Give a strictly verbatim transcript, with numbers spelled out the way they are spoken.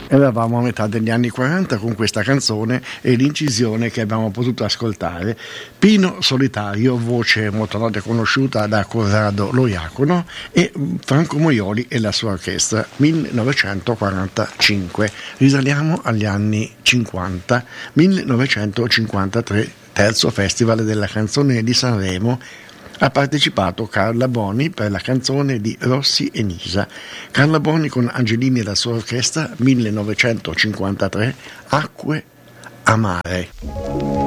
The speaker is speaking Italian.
Eravamo a metà degli anni quaranta con questa canzone e l'incisione che abbiamo potuto ascoltare. Pino Solitario, voce molto nota e conosciuta da Corrado Lo Iacono, e Franco Moioli e la sua orchestra, millenovecentoquarantacinque. Risaliamo agli anni cinquanta, millenovecentocinquantatré, terzo Festival della canzone di Sanremo. Ha partecipato Carla Boni per la canzone di Rossi e Nisa. Carla Boni con Angelini e la sua orchestra, millenovecentocinquantatré, Acque amare.